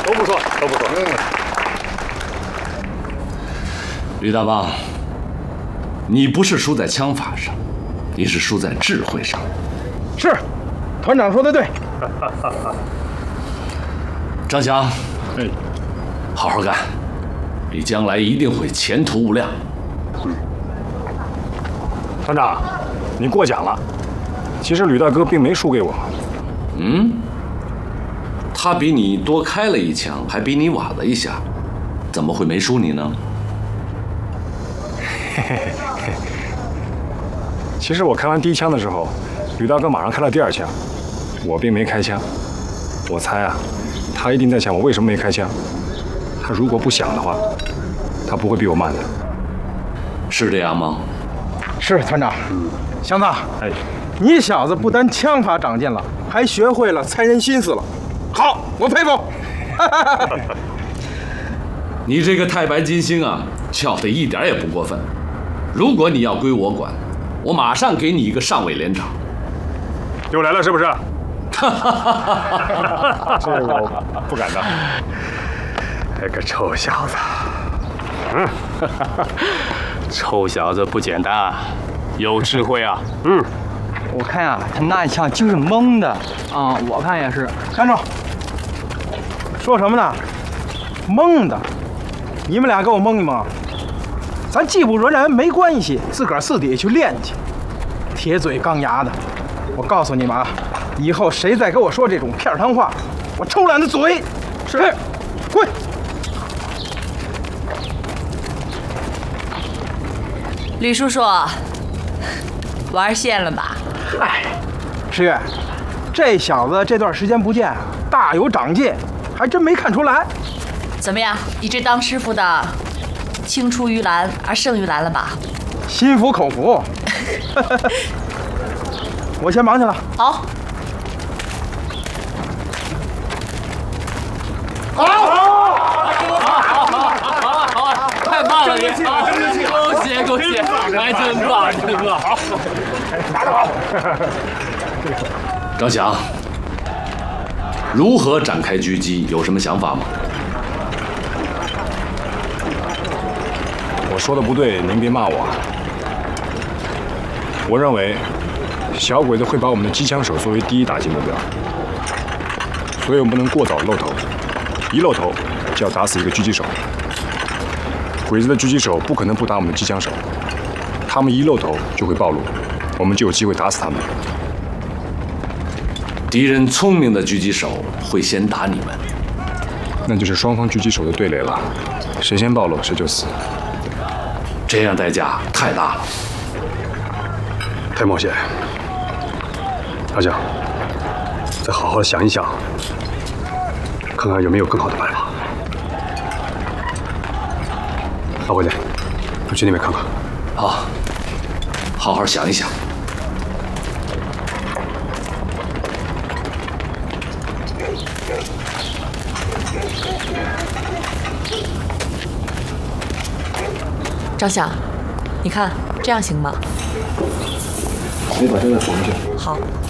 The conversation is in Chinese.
都不错，都不错。 吕大帮，你不是输在枪法上，你是输在智慧上。 是，团长说的对。 张翔，好好干，你将来一定会前途无量。 团长，你过奖了。其实吕大哥并没输给我。 他比你多开了一枪，还比你晚了一下，怎么会没输你呢？ 其实我开完第一枪的时候，吕大哥马上开了第二枪，我并没开枪。我猜啊，他一定在想我为什么没开枪。他如果不想的话，他不会比我慢的。 是这样吗？ 是团长。祥子，你小子不但枪法长进了，还学会了猜人心思了。好，我佩服。 你这个太白金星啊，叫的一点也不过分。如果你要归我管，我马上给你一个上尉连长。 又来了是不是？这我不敢当。 那个臭小子，臭小子不简单啊，有智慧啊。 我看啊，他那一枪就是蒙的啊，我看也是。 站住！说什么呢？蒙的！你们俩给我蒙一蒙。咱技不如人没关系，自个儿私底下去练去。铁嘴钢牙的，我告诉你们啊，以后谁再给我说这种片汤话，我抽烂他嘴！是，滚！ 吕叔叔，玩线了吧？ 哎，石月，这小子这段时间不见，大有长进，还真没看出来。 怎么样？你这当师傅的，青出于蓝而胜于蓝了吧？ 心服口服。我先忙去了。 好。 太棒了，你！恭喜恭喜，还真棒，真棒！好， 拿着吧。 张翔，如何展开狙击？有什么想法吗？ 我说的不对，您别骂我。我认为，小鬼子会把我们的机枪手作为第一打击目标，所以我们不能过早露头，一露头就要打死一个狙击手。鬼子的狙击手不可能不打我们的机枪手，他们一露头就会暴露，我们就有机会打死他们。 敌人聪明的狙击手会先打你们， 那就是双方狙击手的对垒了，谁先暴露谁就死。 这样代价太大了， 太冒险。阿江，再好好想一想，看看有没有更好的办法。老伙计，我去那边看看。 好，好好想一想。 张翔，你看这样行吗？ 你把这个缝上去。 好。